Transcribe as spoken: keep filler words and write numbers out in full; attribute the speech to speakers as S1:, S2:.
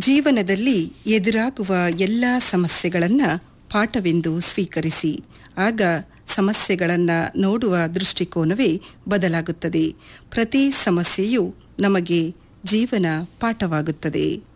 S1: ಜೀವನದಲ್ಲಿ ಎದುರಾಗುವ ಎಲ್ಲ ಸಮಸ್ಯೆಗಳನ್ನು ಪಾಠವೆಂದು ಸ್ವೀಕರಿಸಿ. ಆಗ ಸಮಸ್ಯೆಗಳನ್ನು ನೋಡುವ ದೃಷ್ಟಿಕೋನವೇ ಬದಲಾಗುತ್ತದೆ. ಪ್ರತಿ ಸಮಸ್ಯೆಯೂ ನಮಗೆ ಜೀವನ ಪಾಠವಾಗುತ್ತದೆ.